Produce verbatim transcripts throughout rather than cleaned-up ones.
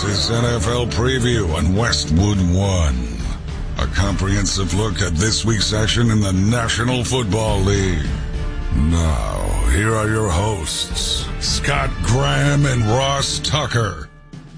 is N F L Preview on Westwood One. A comprehensive look at this week's action in the National Football League. Now, here are your hosts, Scott Graham and Ross Tucker.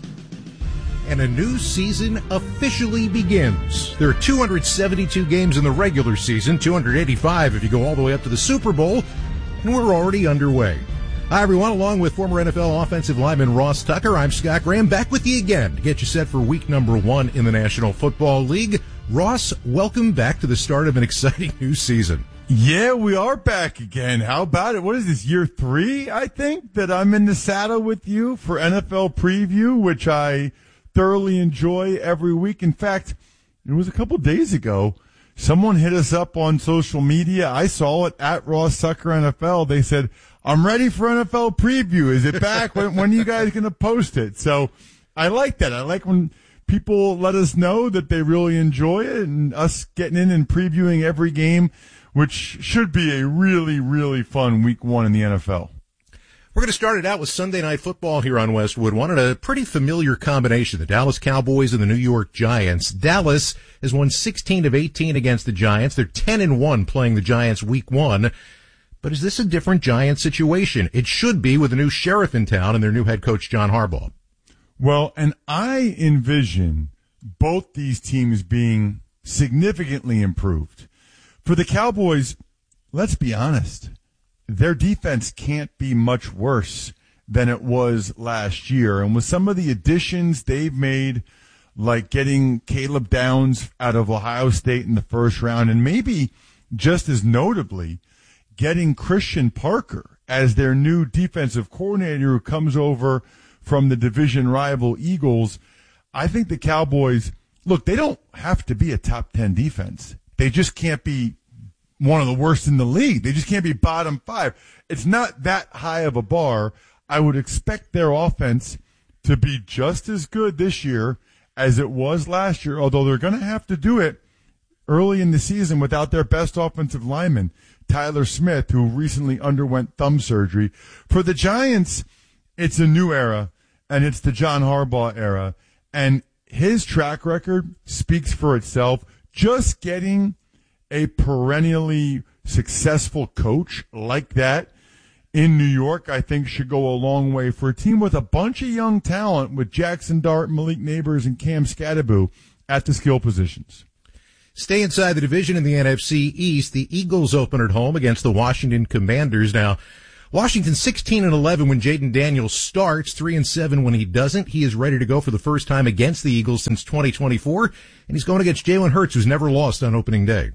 And a new season officially begins. There are two hundred seventy-two games in the regular season, two hundred eighty-five if you go all the way up to the Super Bowl, and we're already underway. Hi, everyone. Along with former N F L offensive lineman Ross Tucker, I'm Scott Graham, back with you again to get you set for week number one in the National Football League. Ross, welcome back to the start of an exciting new season. Yeah, we are back again. How about it? What is this, year three, I think, that I'm in the saddle with you for N F L Preview, which I thoroughly enjoy every week. In fact, it was a couple days ago. Someone hit us up on social media. I saw it at Ross Tucker N F L. They said, I'm ready for N F L Preview. Is it back? when, when are you guys going to post it? So I like that. I like when people let us know that they really enjoy it and us getting in and previewing every game, which should be a really, really fun week one in the N F L. We're going to start it out with Sunday Night Football here on Westwood One, and a pretty familiar combination, the Dallas Cowboys and the New York Giants. Dallas has won sixteen of eighteen against the Giants. They're ten and one playing the Giants week one. But is this a different Giants situation? It should be, with a new sheriff in town and their new head coach, John Harbaugh. Well, and I envision both these teams being significantly improved. For the Cowboys, let's be honest, their defense can't be much worse than it was last year. And with some of the additions they've made, like getting Caleb Downs out of Ohio State in the first round, and maybe just as notably, getting Christian Parker as their new defensive coordinator who comes over from the division rival Eagles, I think the Cowboys, look, they don't have to be a top ten defense. They just can't be one of the worst in the league. They just can't be bottom five. It's not that high of a bar. I would expect their offense to be just as good this year as it was last year, although they're going to have to do it early in the season without their best offensive lineman, Tyler Smith, who recently underwent thumb surgery. For the Giants, it's a new era, and it's the John Harbaugh era, and his track record speaks for itself. Just getting a perennially successful coach like that in New York, I think, should go a long way for a team with a bunch of young talent with Jackson Dart, Malik Neighbors, and Cam Scadaboo at the skill positions. Stay inside the division in the N F C East. The Eagles open at home against the Washington Commanders. Now, Washington sixteen and eleven when Jaden Daniels starts, three and seven when he doesn't. He is ready to go for the first time against the Eagles since twenty twenty-four, and he's going against Jalen Hurts, who's never lost on opening day.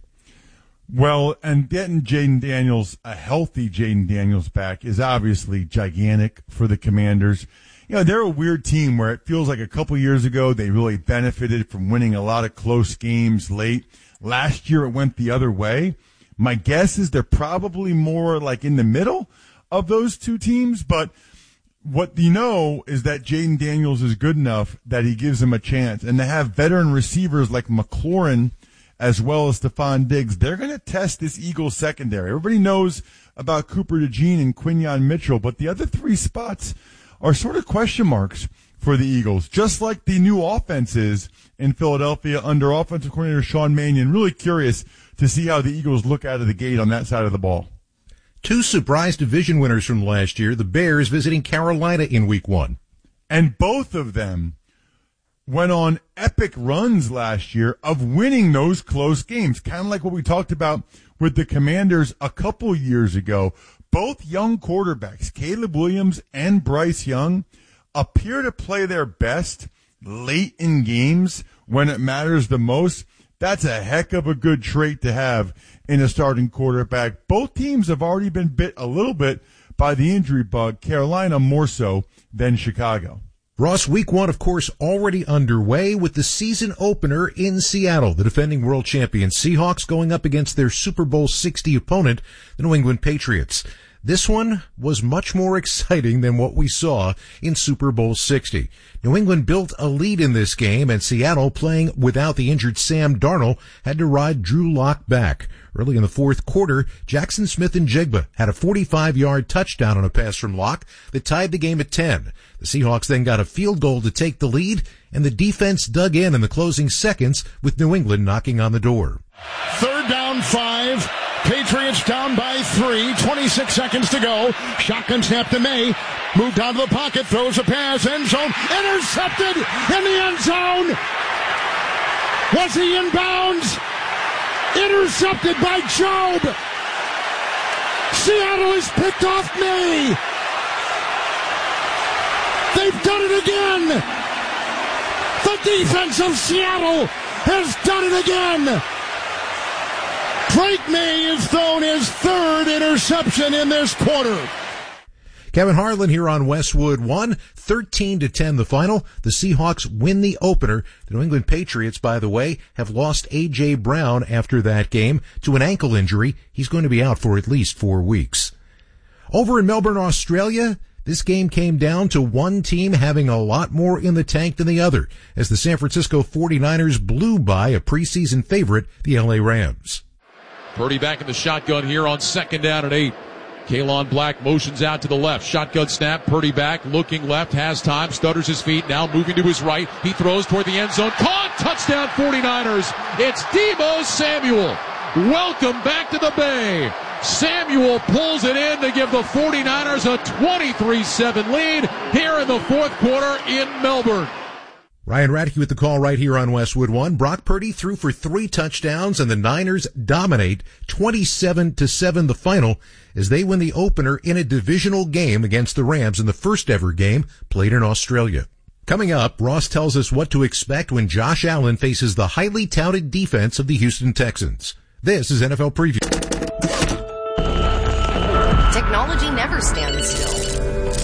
Well, and getting Jaden Daniels, a healthy Jaden Daniels back, is obviously gigantic for the Commanders. You know, they're a weird team where it feels like a couple years ago they really benefited from winning a lot of close games late. Last year it went the other way. My guess is they're probably more like in the middle of those two teams, but what you know is that Jaden Daniels is good enough that he gives them a chance. And to have veteran receivers like McLaurin as well as Stephon Diggs, they're going to test this Eagles secondary. Everybody knows about Cooper DeJean and Quinyon Mitchell, but the other three spots are sort of question marks for the Eagles, just like the new offense is in Philadelphia under offensive coordinator Sean Mannion. Really curious to see how the Eagles look out of the gate on that side of the ball. Two surprise division winners from last year, the Bears visiting Carolina in week one. And both of them went on epic runs last year of winning those close games, kind of like what we talked about with the Commanders a couple years ago. Both young quarterbacks, Caleb Williams and Bryce Young, appear to play their best late in games when it matters the most. That's a heck of a good trait to have in a starting quarterback. Both teams have already been bit a little bit by the injury bug, Carolina more so than Chicago. Ross, week one, of course, already underway with the season opener in Seattle. The defending world champion Seahawks going up against their Super Bowl sixty opponent, the New England Patriots. This one was much more exciting than what we saw in Super Bowl sixty. New England built a lead in this game, and Seattle, playing without the injured Sam Darnold, had to ride Drew Lock back. Early in the fourth quarter, Jackson Smith-Njigba had a forty-five-yard touchdown on a pass from Lock that tied the game at ten. The Seahawks then got a field goal to take the lead, and the defense dug in in the closing seconds with New England knocking on the door. Third down, five. Patriots down by three. twenty-six seconds to go. Shotgun snap to May. Moved down to the pocket. Throws a pass. End zone. Intercepted in the end zone. Was he in bounds? Intercepted by Job. Seattle has picked off May. They've done it again. The defense of Seattle has done it again. Drake May has thrown his third interception in this quarter. Kevin Harlan here on Westwood One, thirteen to ten the final. The Seahawks win the opener. The New England Patriots, by the way, have lost A J. Brown after that game to an ankle injury. He's going to be out for at least four weeks. Over in Melbourne, Australia, this game came down to one team having a lot more in the tank than the other, as the San Francisco forty-niners blew by a preseason favorite, the L A Rams. Purdy back in the shotgun here on second down and eight. Kalon Black motions out to the left. Shotgun snap. Purdy back, looking left, has time, stutters his feet, now moving to his right. He throws toward the end zone. Caught! Touchdown forty-niners. It's Deebo Samuel. Welcome back to the Bay. Samuel pulls it in to give the forty-niners a twenty-three seven lead here in the fourth quarter in Melbourne. Ryan Radke with the call right here on Westwood One. Brock Purdy threw for three touchdowns, and the Niners dominate twenty-seven to seven the final as they win the opener in a divisional game against the Rams in the first ever game played in Australia. Coming up, Ross tells us what to expect when Josh Allen faces the highly touted defense of the Houston Texans. This is N F L Preview. Technology never stands still.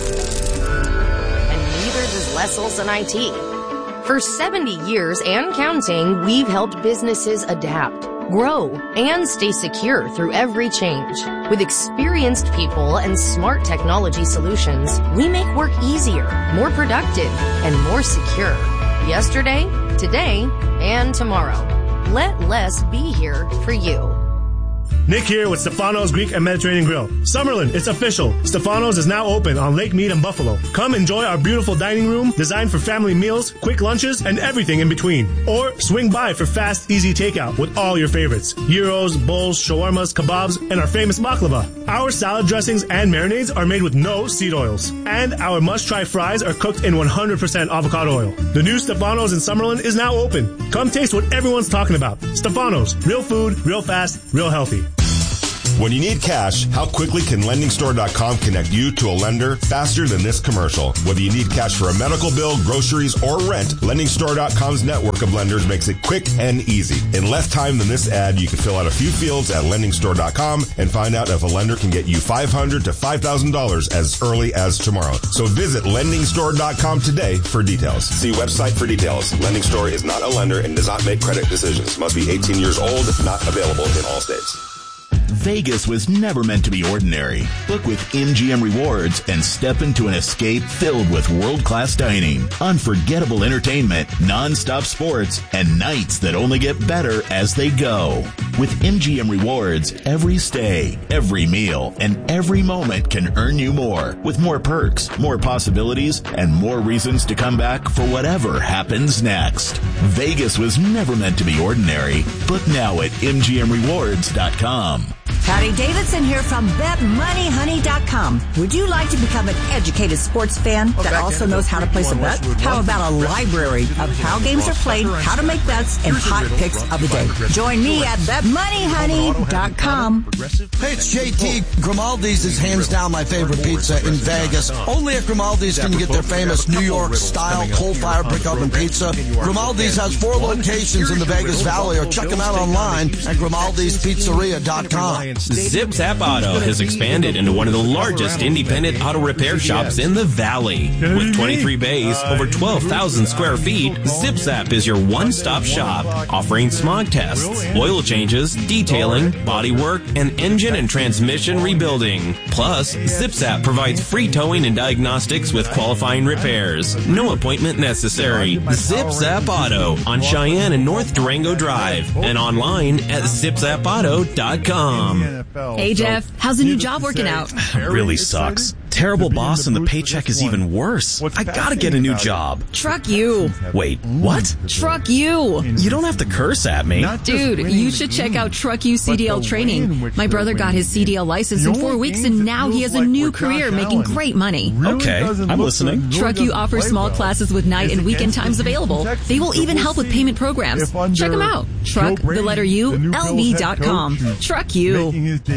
And neither does Lesselson I T. For seventy years and counting, we've helped businesses adapt, grow, and stay secure through every change. With experienced people and smart technology solutions, we make work easier, more productive, and more secure. Yesterday, today, and tomorrow. Let less be here for you. Nick here with Stefano's Greek and Mediterranean Grill. Summerlin, it's official. Stefano's is now open on Lake Mead and Buffalo. Come enjoy our beautiful dining room designed for family meals, quick lunches, and everything in between. Or swing by for fast, easy takeout with all your favorites. Gyros, bowls, shawarmas, kebabs, and our famous baklava. Our salad dressings and marinades are made with no seed oils. And our must-try fries are cooked in one hundred percent avocado oil. The new Stefano's in Summerlin is now open. Come taste what everyone's talking about. Stefano's. Real food, real fast, real healthy. When you need cash, how quickly can lending store dot com connect you to a lender faster than this commercial? Whether you need cash for a medical bill, groceries, or rent, lending store dot com's network of lenders makes it quick and easy. In less time than this ad, you can fill out a few fields at lending store dot com and find out if a lender can get you five hundred dollars to five thousand dollars as early as tomorrow. So visit lending store dot com today for details. See website for details. Lending Store is not a lender and does not make credit decisions. Must be eighteen years old, not available in all states. Vegas was never meant to be ordinary. Book with M G M Rewards and step into an escape filled with world-class dining, unforgettable entertainment, non-stop sports, and nights that only get better as they go. With M G M Rewards, every stay, every meal, and every moment can earn you more, with more perks, more possibilities, and more reasons to come back for whatever happens next. Vegas was never meant to be ordinary. Book now at M G M rewards dot com. Patty Davidson here from bet money honey dot com. Would you like to become an educated sports fan that also knows how to place a bet? How about a library of how games are played, how to make bets, and hot picks of the day? Join me at bet money honey dot com. Hey, it's J T. Grimaldi's is hands down my favorite pizza in Vegas. Only at Grimaldi's can you get their famous New York-style coal-fired brick oven pizza. Grimaldi's has four locations in the Vegas Valley, or check them out online at grimaldis pizzeria dot com. Zip Zap Auto has expanded into one of the largest independent auto repair shops in the Valley. With twenty-three bays, over twelve thousand square feet, Zip Zap is your one-stop shop, offering smog tests, oil changes, detailing, body work, and engine and transmission rebuilding. Plus, Zip Zap provides free towing and diagnostics with qualifying repairs. No appointment necessary. Zip Zap Auto on Cheyenne and North Durango Drive and online at zip zap auto dot com. Hey, Jeff. How's the new job working out? Really sucks. Terrible boss and the paycheck is even worse. I gotta get a new job. Truck you. Wait, what? Truck you. You don't have to curse at me. Dude, you should check out Truck You C D L training. My brother got his C D L license in four weeks and now he has a new career making great money. Okay, I'm listening. Truck You offers small classes with night and weekend times available. They will even help with payment programs. Check them out. Truck, the letter U, L B dot com. Truck You.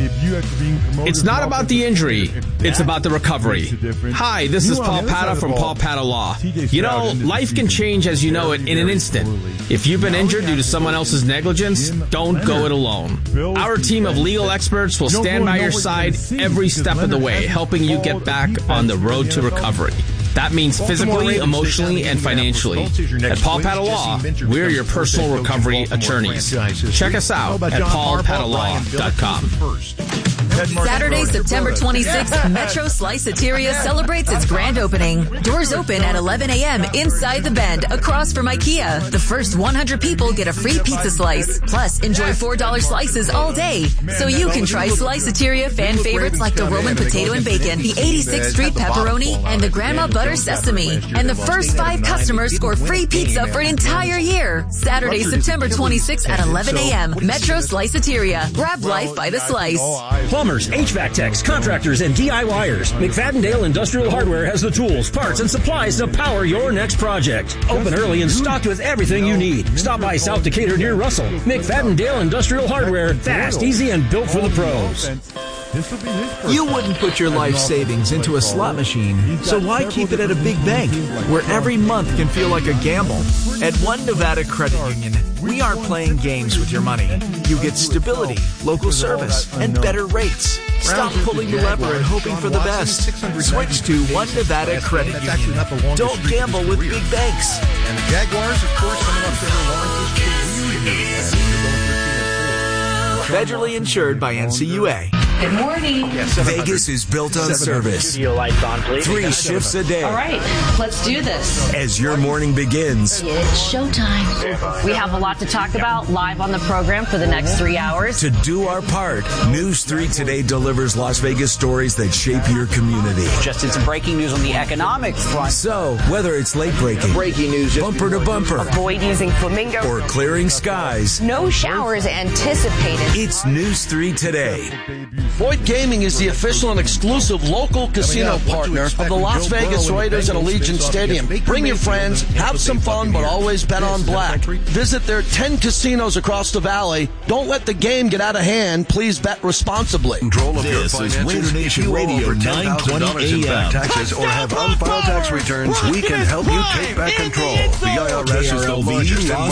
It's not about the injury. It's about the recovery. Hi, this is Paul Pata from Paul Pata Law. You know, life can change as you know it in an instant. If you've been injured due to someone else's negligence, don't go it alone. Our team of legal experts will stand by your side every step of the way, helping you get back on the road to recovery. That means physically, emotionally, and financially. At Paul Pata Law, we're your personal recovery attorneys. Check us out at paul pata law dot com. Saturday, September twenty-sixth, Metro Sliceateria celebrates its grand opening. Doors open at eleven a.m. inside the Bend, across from IKEA. The first one hundred people get a free pizza slice. Plus, enjoy four dollar slices all day. So you can try Sliceateria fan favorites like the Roman potato and bacon, the eighty-sixth Street pepperoni, and the Grandma Butter Sesame. And the first five customers score free pizza for an entire year. Saturday, September twenty-sixth at eleven a.m. Metro Sliceateria. Grab life by the slice. Plumbers, H V A C techs, contractors, and D I Y ers. McFadden-Dale Industrial Hardware has the tools, parts, and supplies to power your next project. Open early and stocked with everything you need. Stop by South Decatur near Russell. McFadden-Dale Industrial Hardware. Fast, easy, and built for the pros. You wouldn't put your life savings into a slot machine, so why keep it at a big bank where every month can feel like a gamble? At One Nevada Credit Union, we aren't playing games with your money. You get stability, local service, and better rates. Stop pulling the lever and hoping for the best. Switch to One Nevada Credit Union. Don't gamble with big banks. And the Jaguars, of course, coming up to Lawrence. Federally insured by N C U A. Good morning. Vegas is built on service. Studio lights on, please. Three shifts a day. All right, let's do this. As your morning begins. It's showtime. We have a lot to talk about live on the program for the next three hours. To do our part, News three Today delivers Las Vegas stories that shape your community. Just did some breaking news on the economics front. So, whether it's late breaking, breaking news, bumper to bumper, avoid using flamingo, or clearing skies, no showers anticipated. It's News three Today. Boyd Gaming is the official and exclusive local casino partner of the Las Vegas Raiders at Allegiant Stadium. Bring your friends, have some fun, but always bet on black. Visit their ten casinos across the valley. Don't let the game get out of hand. Please bet responsibly. Control of your finances. If you owe over ten thousand dollars in back taxes or have unfiled tax returns, we can help you take back control. The I R S is the largest and